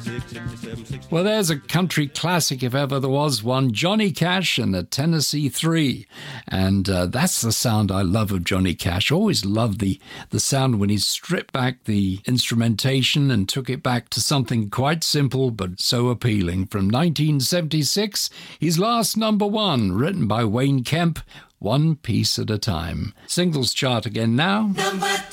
Well, there's a country classic if ever there was one, Johnny Cash and the Tennessee Three. And that's the sound I love of Johnny Cash. Always loved the sound when he stripped back the instrumentation and took it back to something quite simple but so appealing. From 1976, his last number one, written by Wayne Kemp, One Piece at a Time. Singles chart again now.